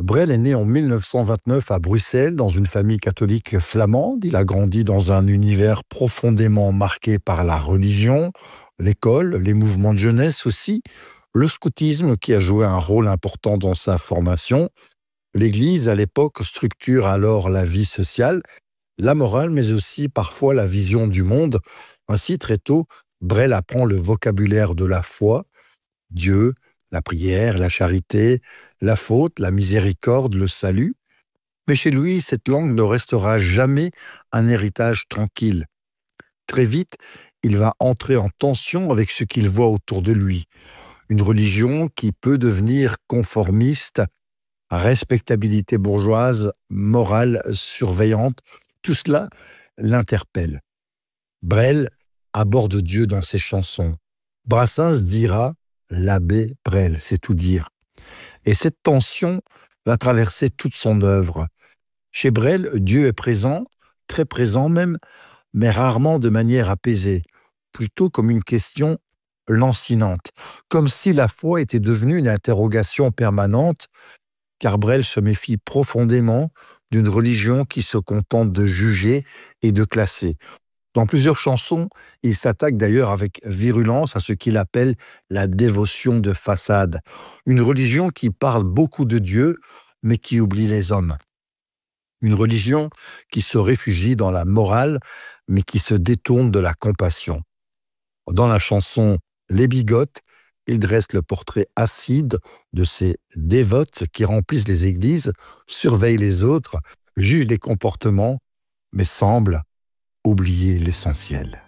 Brel est né en 1929 à Bruxelles, dans une famille catholique flamande. Il a grandi dans un univers profondément marqué par la religion, l'école, les mouvements de jeunesse aussi, le scoutisme qui a joué un rôle important dans sa formation. L'Église, à l'époque, structure alors la vie sociale, la morale, mais aussi parfois la vision du monde. Ainsi, très tôt, Brel apprend le vocabulaire de la foi, Dieu, la prière, la charité, la faute, la miséricorde, le salut. Mais chez lui, cette langue ne restera jamais un héritage tranquille. Très vite, il va entrer en tension avec ce qu'il voit autour de lui. Une religion qui peut devenir conformiste, respectabilité bourgeoise, morale surveillante. Tout cela l'interpelle. Brel aborde Dieu dans ses chansons. Brassens dira l'abbé Brel, c'est tout dire. Et cette tension va traverser toute son œuvre. Chez Brel, Dieu est présent, très présent même, mais rarement de manière apaisée, plutôt comme une question lancinante, comme si la foi était devenue une interrogation permanente, car Brel se méfie profondément d'une religion qui se contente de juger et de classer. Dans plusieurs chansons, il s'attaque d'ailleurs avec virulence à ce qu'il appelle la dévotion de façade, une religion qui parle beaucoup de Dieu, mais qui oublie les hommes. Une religion qui se réfugie dans la morale, mais qui se détourne de la compassion. Dans la chanson Les Bigotes, il dresse le portrait acide de ces dévotes qui remplissent les églises, surveillent les autres, jugent les comportements, mais semblent oublier l'essentiel.